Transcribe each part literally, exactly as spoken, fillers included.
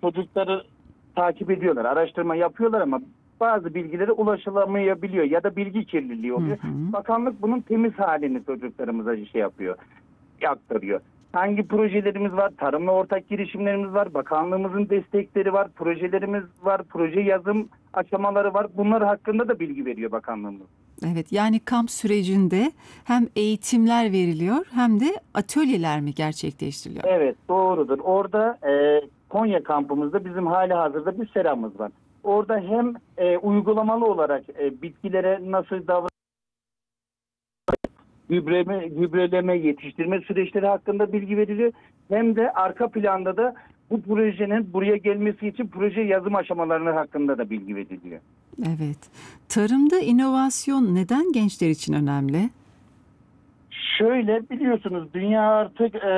çocukları takip ediyorlar, araştırma yapıyorlar ama bazı bilgilere ulaşılamayabiliyor ya da bilgi kirliliği oluyor. Hı hı. Bakanlık bunun temiz halini çocuklarımıza şey yapıyor, aktarıyor. Hangi projelerimiz var? Tarımla ortak girişimlerimiz var. Bakanlığımızın destekleri var. Projelerimiz var. Proje yazım aşamaları var. Bunlar hakkında da bilgi veriyor bakanlığımız. Evet, yani kamp sürecinde hem eğitimler veriliyor hem de atölyeler mi gerçekleştiriliyor? Evet, doğrudur. Orada e, Konya kampımızda bizim hali hazırda bir seramız var. Orada hem e, uygulamalı olarak e, bitkilere nasıl davran gübreme, gübreleme, yetiştirme süreçleri hakkında bilgi veriliyor. Hem de arka planda da bu projenin buraya gelmesi için proje yazım aşamalarını hakkında da bilgi veriliyor. Evet. Tarımda inovasyon neden gençler için önemli? Şöyle biliyorsunuz dünya artık e,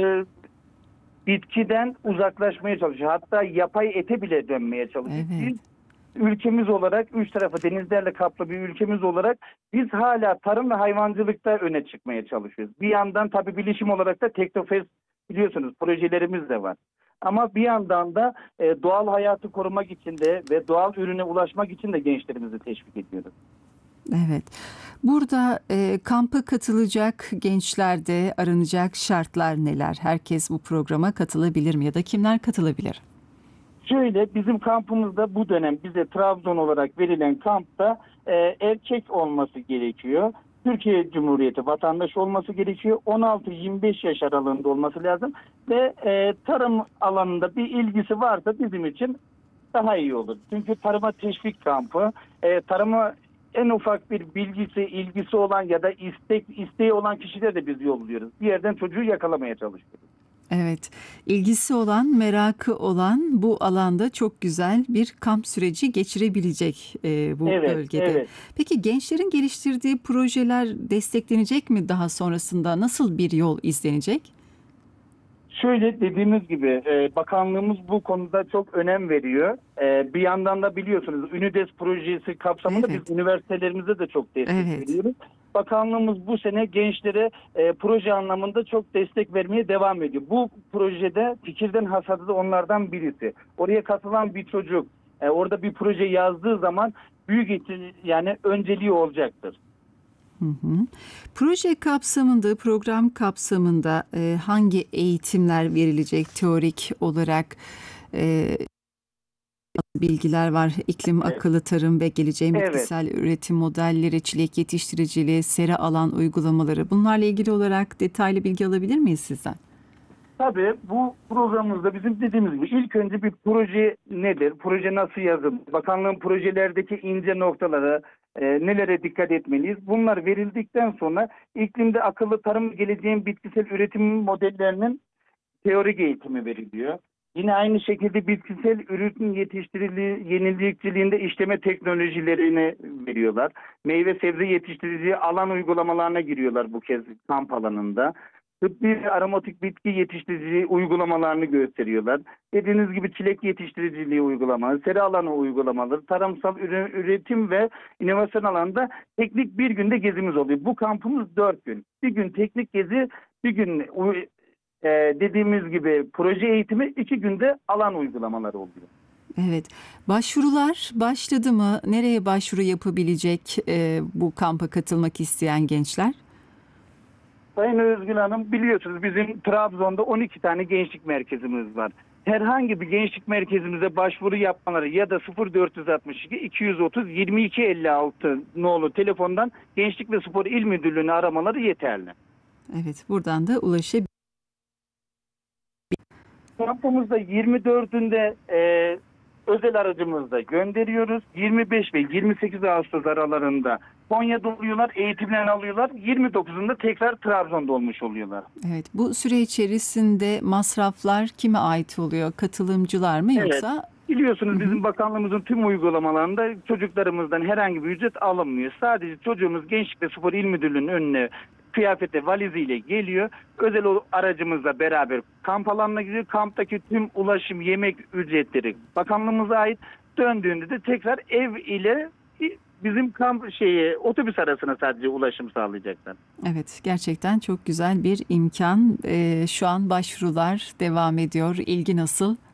bitkiden uzaklaşmaya çalışıyor. Hatta yapay ete bile dönmeye çalışıyor. Evet. Biz ülkemiz olarak üç tarafı denizlerle kaplı bir ülkemiz olarak biz hala tarım ve hayvancılıkta öne çıkmaya çalışıyoruz. Bir yandan tabii bilişim olarak da Teknofest biliyorsunuz projelerimiz de var. Ama bir yandan da e, doğal hayatı korumak için de ve doğal ürüne ulaşmak için de gençlerimizi teşvik ediyoruz. Evet. Burada e, kampa katılacak gençlerde aranacak şartlar neler? Herkes bu programa katılabilir mi ya da kimler katılabilir? Şöyle bizim kampımızda bu dönem bize Trabzon olarak verilen kampta e, erkek olması gerekiyor. Türkiye Cumhuriyeti vatandaşı olması gerekiyor. on altı yirmi beş yaş aralığında olması lazım. Ve e, tarım alanında bir ilgisi varsa bizim için daha iyi olur. Çünkü tarıma teşvik kampı, e, tarıma en ufak bir bilgisi, ilgisi olan ya da istek isteği olan kişileri de biz yolluyoruz. Bir yerden çocuğu yakalamaya çalışıyoruz. Evet, ilgisi olan, merakı olan bu alanda çok güzel bir kamp süreci geçirebilecek e, bu Evet, bölgede. evet. Peki gençlerin geliştirdiği projeler desteklenecek mi daha sonrasında? Nasıl bir yol izlenecek? Şöyle dediğimiz gibi e, bakanlığımız bu konuda çok önem veriyor. E, bir yandan da biliyorsunuz Ünides projesi kapsamında Evet, biz üniversitelerimize de çok destek evet, veriyoruz. Bakanlığımız bu sene gençlere e, proje anlamında çok destek vermeye devam ediyor. Bu projede fikirden hasadı da onlardan birisi. Oraya katılan bir çocuk e, orada bir proje yazdığı zaman büyük ihtimal yani önceliği olacaktır. Hı hı. Proje kapsamında, program kapsamında e, hangi eğitimler verilecek teorik olarak? E, bilgiler var. İklim Evet. akıllı tarım ve geleceğin Evet. bitkisel üretim modelleri, çilek yetiştiriciliği, sera alan uygulamaları. Bunlarla ilgili olarak detaylı bilgi alabilir miyiz sizden? Tabii bu programımızda bizim dediğimiz gibi ilk önce bir proje nedir? Proje nasıl yazılır? Bakanlığın projelerdeki ince noktalara e, nelere dikkat etmeliyiz? Bunlar verildikten sonra iklimde akıllı tarım geleceğin bitkisel üretim modellerinin teorik eğitimi veriliyor. Yine aynı şekilde bitkisel ürün yetiştiriciliği, yenilikçiliğinde işleme teknolojilerini veriyorlar. Meyve sebze yetiştiriciliği alan uygulamalarına giriyorlar bu kez kamp alanında. Tıbbi aromatik bitki yetiştiriciliği uygulamalarını gösteriyorlar. Dediğiniz gibi çilek yetiştiriciliği uygulamaları, sera alanı uygulamaları, tarımsal ürün, üretim ve inovasyon alanında teknik bir günde gezimiz oluyor. Bu kampımız dört gün. Bir gün teknik gezi, bir gün Ee, dediğimiz gibi proje eğitimi iki günde alan uygulamaları oluyor. Evet. Başvurular başladı mı? Nereye başvuru yapabilecek e, bu kampa katılmak isteyen gençler? Sayın Özgül Hanım biliyorsunuz bizim Trabzon'da on iki tane gençlik merkezimiz var. Herhangi bir gençlik merkezimize başvuru yapmaları ya da sıfır dört altı iki iki yüz otuz yirmi iki elli altı nolu telefondan Gençlik ve Spor İl Müdürlüğü'nü aramaları yeterli. Evet, buradan da ulaşabilir. Kampımızda yirmi dördünde e, özel aracımızda gönderiyoruz. yirmi beş ve yirmi sekiz Ağustos aralarında Konya'da oluyorlar, eğitimlerini alıyorlar. yirmi dokuzunda tekrar Trabzon'da olmuş oluyorlar. Evet, bu süre içerisinde masraflar kime ait oluyor? Katılımcılar mı Evet. yoksa? Hı Biliyorsunuz hı. bizim bakanlığımızın tüm uygulamalarında çocuklarımızdan herhangi bir ücret alınmıyor. Sadece çocuğumuz Gençlik ve Spor İl Müdürlüğü'nün önüne kıyafete valiziyle geliyor. Özel o aracımızla beraber kamp alanına gidiyor. Kamptaki tüm ulaşım, yemek ücretleri bakanlığımıza ait. Döndüğünde de tekrar ev ile bizim kamp şeyi otobüs arasına sadece ulaşım sağlayacaklar. Evet, gerçekten çok güzel bir imkan. Ee, şu an başvurular devam ediyor. İlgi nasıl?